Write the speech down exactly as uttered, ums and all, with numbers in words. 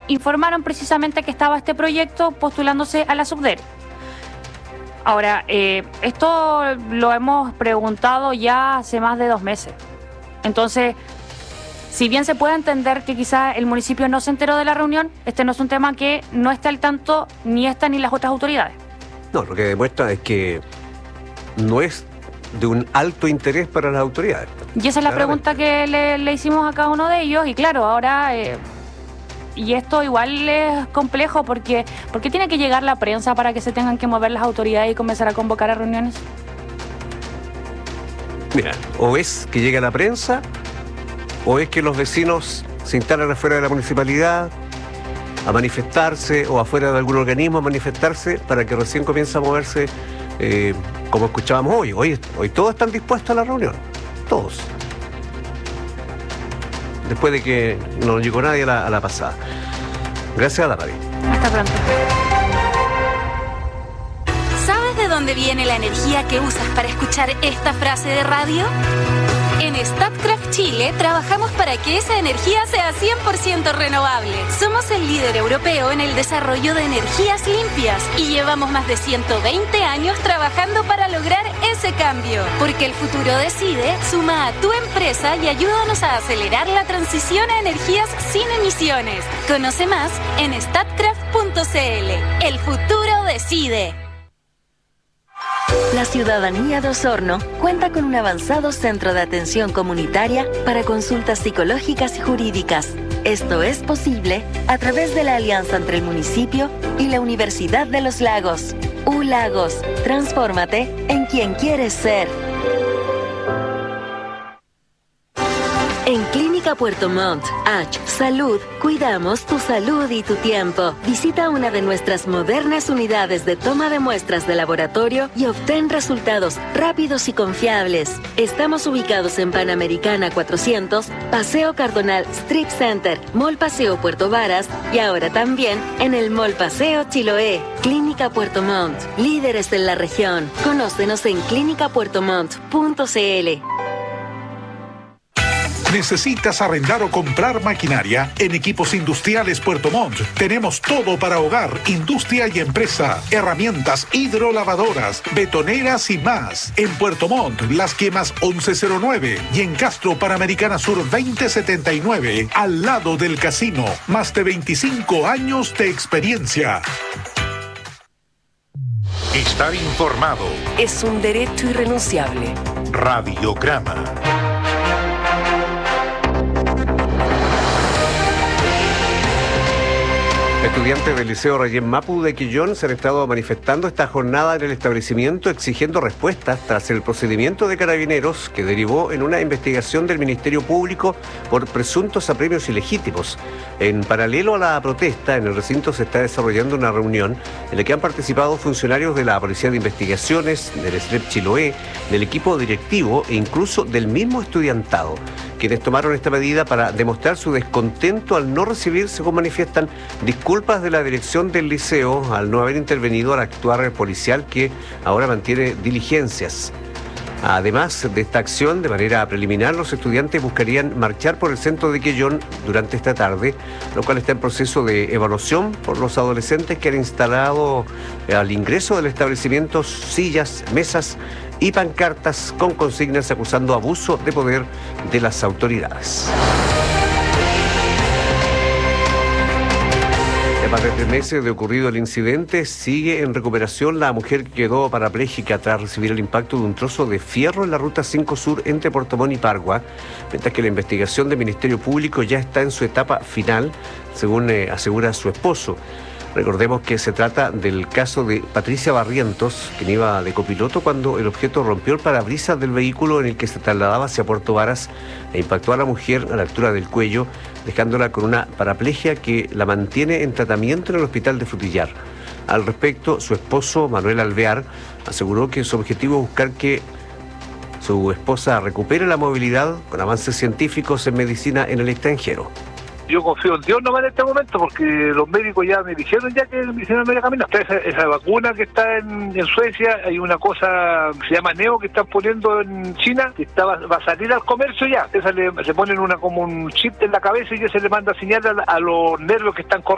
informaron precisamente que estaba este proyecto postulándose a la Subdere. Ahora, eh, esto lo hemos preguntado ya hace más de dos meses. Entonces, si bien se puede entender que quizás el municipio no se enteró de la reunión, este no es un tema que no está al tanto ni esta ni las otras autoridades. No, lo que demuestra es que no es de un alto interés para las autoridades. Y esa es la pregunta que le, le hicimos a cada uno de ellos. Y claro, ahora... Eh, y esto igual es complejo porque ¿por qué tiene que llegar la prensa para que se tengan que mover las autoridades y comenzar a convocar a reuniones? Mira, o es que llega la prensa o es que los vecinos se instalan afuera de la municipalidad a manifestarse o afuera de algún organismo a manifestarse para que recién comience a moverse, eh, como escuchábamos hoy. Hoy, hoy todos están dispuestos a la reunión, todos. Después de que no llegó nadie a la, a la pasada. Gracias a la radio. Hasta pronto. ¿Sabes de dónde viene la energía que usas para escuchar esta frase de radio? En Statkraft Chile trabajamos para que esa energía sea cien por ciento renovable. Somos el líder europeo en el desarrollo de energías limpias y llevamos más de ciento veinte años trabajando para lograr ese cambio. Porque el futuro decide, suma a tu empresa y ayúdanos a acelerar la transición a energías sin emisiones. Conoce más en statkraft punto c l. El futuro decide. La ciudadanía de Osorno cuenta con un avanzado centro de atención comunitaria para consultas psicológicas y jurídicas. Esto es posible a través de la alianza entre el municipio y la Universidad de los Lagos. U Lagos, transfórmate en quien quieres ser. En Clínica Puerto Montt, H Salud, cuidamos tu salud y tu tiempo. Visita una de nuestras modernas unidades de toma de muestras de laboratorio y obtén resultados rápidos y confiables. Estamos ubicados en Panamericana cuatrocientos, Paseo Cardonal Strip Center, Mall Paseo Puerto Varas y ahora también en el Mall Paseo Chiloé. Clínica Puerto Montt, líderes en la región. Conócenos en clínica puerto montt punto c l. ¿Necesitas arrendar o comprar maquinaria? En Equipos Industriales Puerto Montt tenemos todo para hogar, industria y empresa. Herramientas hidrolavadoras, betoneras y más. En Puerto Montt, Las Quemas once cero nueve y en Castro Panamericana Sur veinte setenta y nueve, al lado del casino. Más de veinticinco años de experiencia. Estar informado es un derecho irrenunciable. Radiograma. Estudiantes del Liceo Rayén Mapu de Quillón se han estado manifestando esta jornada en el establecimiento exigiendo respuestas tras el procedimiento de Carabineros que derivó en una investigación del Ministerio Público por presuntos apremios ilegítimos. En paralelo a la protesta, en el recinto se está desarrollando una reunión en la que han participado funcionarios de la Policía de Investigaciones, del S L E P Chiloé, del equipo directivo e incluso del mismo estudiantado, quienes tomaron esta medida para demostrar su descontento al no recibir, según manifiestan, disculpas de la dirección del liceo al no haber intervenido al actuar policial que ahora mantiene diligencias. Además de esta acción, de manera preliminar, los estudiantes buscarían marchar por el centro de Quillón durante esta tarde, lo cual está en proceso de evaluación por los adolescentes que han instalado al ingreso del establecimiento sillas, mesas y pancartas con consignas acusando abuso de poder de las autoridades. Más de tres meses de ocurrido el incidente, sigue en recuperación la mujer que quedó parapléjica tras recibir el impacto de un trozo de fierro en la Ruta cinco Sur entre Puerto Montt y Pargua, mientras que la investigación del Ministerio Público ya está en su etapa final, según eh, asegura su esposo. Recordemos que se trata del caso de Patricia Barrientos, quien iba de copiloto cuando el objeto rompió el parabrisas del vehículo en el que se trasladaba hacia Puerto Varas e impactó a la mujer a la altura del cuello, dejándola con una paraplegia que la mantiene en tratamiento en el hospital de Frutillar. Al respecto, su esposo, Manuel Alvear, aseguró que su objetivo es buscar que su esposa recupere la movilidad con avances científicos en medicina en el extranjero. Yo confío en Dios nomás en este momento porque los médicos ya me dijeron ya que me hicieron medio camino. Esa, esa vacuna que está en, en Suecia, hay una cosa que se llama Neo que están poniendo en China, que está, va a salir al comercio ya. Esa le, se ponen una como un chip en la cabeza y ya se le manda señal a, a los nervios que están corriendo.